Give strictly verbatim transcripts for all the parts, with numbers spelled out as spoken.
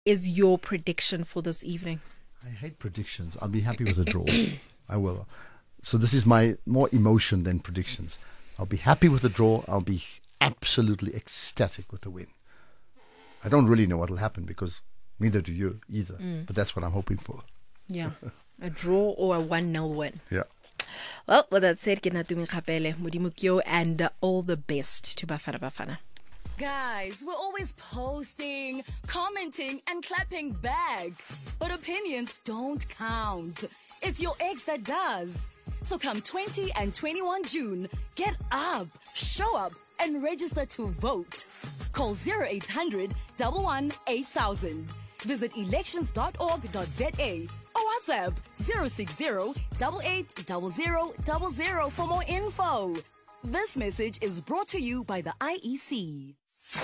is your prediction for this evening? I hate predictions. I'll be happy with a draw. I will. So this is my more emotion than predictions. I'll be happy with a draw. I'll be absolutely ecstatic with the win. I don't really know what will happen because neither do you either. Mm. But that's what I'm hoping for. Yeah. A draw or a one nil win. Yeah. Well, with that said, ke Natumi Kgapele, Modimo ke yo, and uh, all the best to Bafana Bafana. Guys, we're always posting, commenting, and clapping back. But opinions don't count. It's your ex that does. So come twentieth and twenty-first of June, get up, show up, and register to vote. Call zero eight hundred, one one eight thousand. Visit elections dot org dot za or WhatsApp zero six zero, eight eight zero zero zero zero for more info. This message is brought to you by the I E C.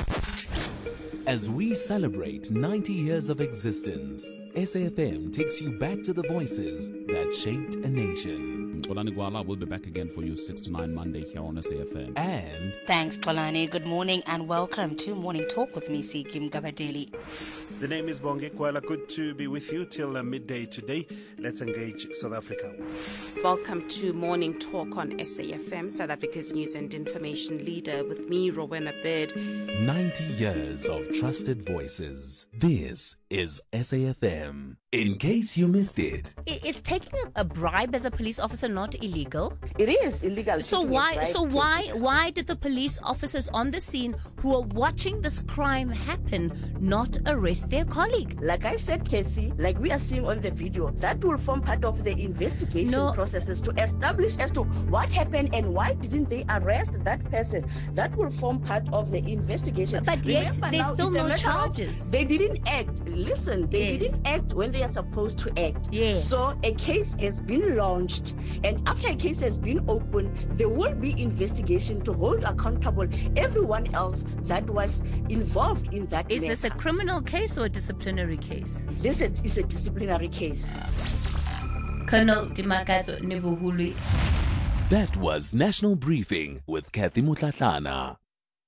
As we celebrate ninety years of existence, S A F M takes you back to the voices that shaped a nation. Xolani Gwala will be back again for you six to nine Monday here on S A F M. And thanks, Xolani. Good morning and welcome to Morning Talk with me, Sikim Gabadeli. The name is Bonge Kwala. Good to be with you till uh, midday today. Let's engage South Africa. Welcome to Morning Talk on S A F M, South Africa's news and information leader, with me, Rowena Bird. ninety years of trusted voices. This is S A F M. In case you missed it. Is taking a bribe as a police officer not illegal? It is illegal. So why so why why did the police officers on the scene who are watching this crime happen not arrest their colleague? Like I said, Kathy, like we are seeing on the video, that will form part of the investigation no. processes to establish as to what happened and why didn't they arrest that person. That will form part of the investigation. But yet Remember there's now, still no charges. Of, they didn't act. Listen, they yes. didn't act when they are supposed to act. Yes. So a case has been launched, and after a case has been opened, there will be investigation to hold accountable everyone else that was involved in that Is matter. this a criminal case or a disciplinary case? This is, is a disciplinary case. Colonel Dimakatso Nevuhulu. That was National Briefing with Kathy Mutlatlana.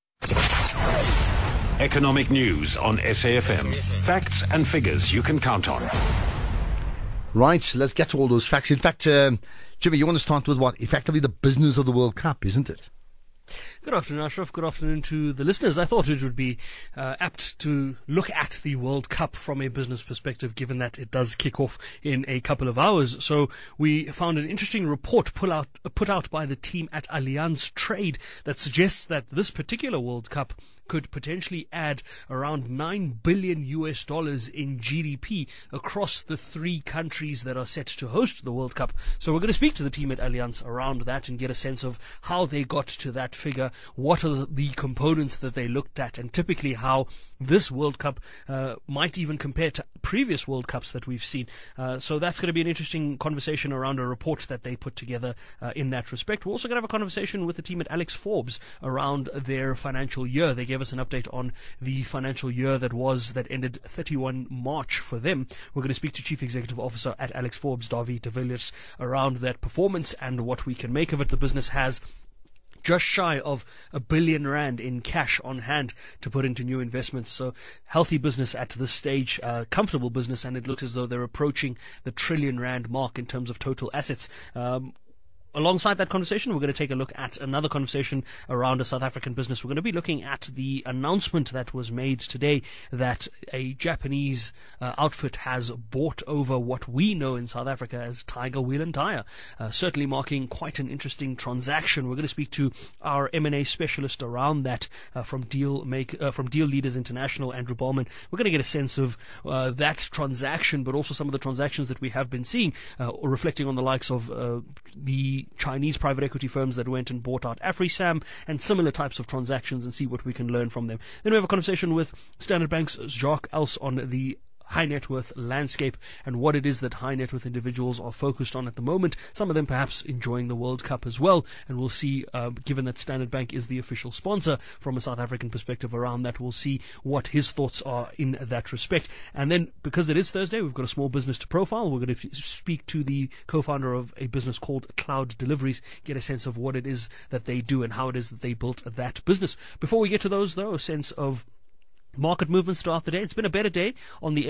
Economic news on S A F M. Facts and figures you can count on. Right, let's get to all those facts. In fact, um, Jimmy, you want to start with what? Effectively the business of the World Cup, isn't it? Good afternoon, Ashraf. Good afternoon to the listeners. I thought it would be uh, apt to look at the World Cup from a business perspective, given that it does kick off in a couple of hours. So we found an interesting report put out, put out by the team at Allianz Trade that suggests that this particular World Cup could potentially add around nine billion U S dollars in G D P across the three countries that are set to host the World Cup. So we're going to speak to the team at Allianz around that and get a sense of how they got to that figure, what are the components that they looked at, and typically how this World Cup uh, might even compare to previous World Cups that we've seen. Uh, so that's going to be an interesting conversation around a report that they put together uh, in that respect. We're also going to have a conversation with the team at Alex Forbes around their financial year. They gave us an update on the financial year that was that ended thirty-first of March for them. We're going to speak to Chief Executive Officer at Alex Forbes, Dawie de Villiers, around that performance and what we can make of it. The business has just shy of a billion rand in cash on hand to put into new investments. So healthy business at this stage, uh, comfortable business, and it looks as though they're approaching the trillion rand mark in terms of total assets. Um, Alongside that conversation, we're going to take a look at another conversation around a South African business. We're going to be looking at the announcement that was made today that a Japanese uh, outfit has bought over what we know in South Africa as Tiger Wheel and Tyre, uh, certainly marking quite an interesting transaction. We're going to speak to our M and A specialist around that uh, from Deal Make uh, from Deal Leaders International, Andrew Ballman. We're going to get a sense of uh, that transaction, but also some of the transactions that we have been seeing, uh, reflecting on the likes of uh, the Chinese private equity firms that went and bought out AfriSam and similar types of transactions, and see what we can learn from them. Then we have a conversation with Standard Bank's Jacques Els on the high net worth landscape and what it is that high net worth individuals are focused on at the moment. Some of them perhaps enjoying the World Cup as well, and we'll see, uh, given that Standard Bank is the official sponsor from a South African perspective around that, we'll see what his thoughts are in that respect. And then, because it is Thursday, we've got a small business to profile. We're going to speak to the co-founder of a business called Cloud Deliveries, get a sense of what it is that they do and how it is that they built that business. Before we get to those, though, a sense of market movements throughout the day. It's been a better day on the